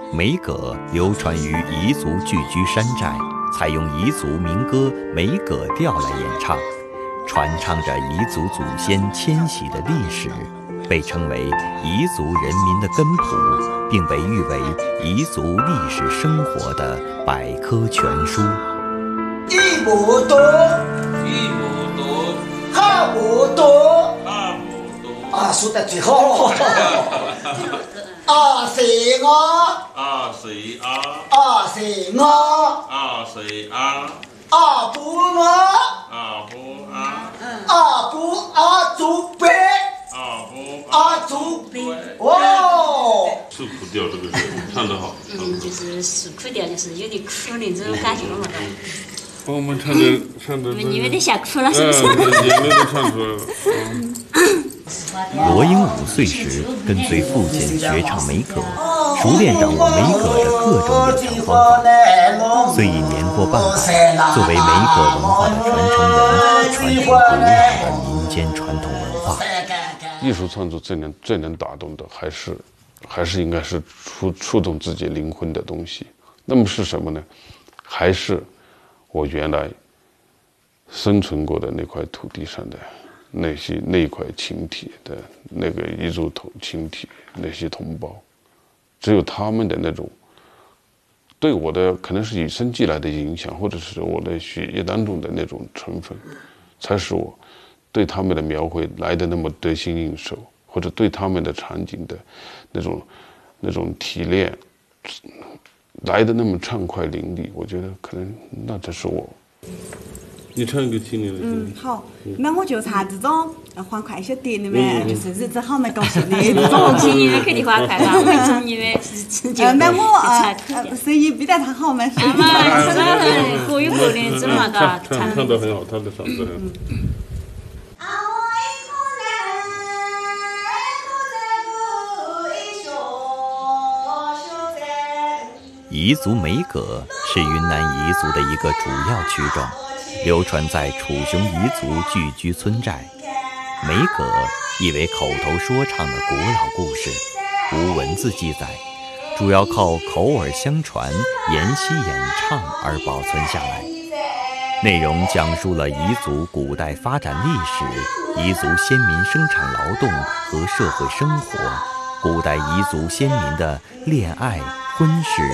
梅葛流传于彝族聚居山寨，采用彝族民歌梅葛调来演唱，传唱着彝族祖先迁徙的历史，被称为彝族人民的根谱，并被誉为彝族历史生活的百科全书。 一亩多，哈姆多，啊，说得最好。啊是我， 啊是啊， 啊是我， 啊是啊， 啊不我， 啊不啊， 啊不啊祖辈， 啊不啊祖辈，哦。 诉苦调这个是唱得好， 就是诉苦调，就是有点苦的这种感觉嘛。 把我们唱的你们有点吓哭了，是不是？ 眼泪都唱出来了。 罗英5岁时跟随父亲学唱梅葛，熟练掌握梅葛的各种演唱方法。虽已年过半百，作为梅葛文化的传承人，传承古老的民间传统文化。 艺术创作最能打动的，还是应该是触动自己灵魂的东西。那么是什么呢？还是我原来生存过的那块土地上的那一块群体的那个彝族群体，那些同胞，只有他们的那种对我的可能是与生俱来的影响，或者是我的血液当中的那种成分，才使我对他们的描绘来的那么得心应手，或者对他们的场景的那种提炼来的那么畅快淋漓。我觉得可能那才是我。你唱一个听你的。 好，那我就唱这种欢快一些点的嘛，就是日子好蛮高兴的。 重庆你们肯定欢快吧？我们重你们是直接。 那我声音比他好嘛，是嘛？各有各的，这么个唱得很好，他的嗓子很好。 彝族梅葛是云南彝族的一个主要曲种，流传在楚雄彝族聚居村寨。梅葛意为口头说唱的古老故事，无文字记载，主要靠口耳相传、沿袭演唱而保存下来。内容讲述了彝族古代发展历史、彝族先民生产劳动和社会生活、古代彝族先民的恋爱、婚事、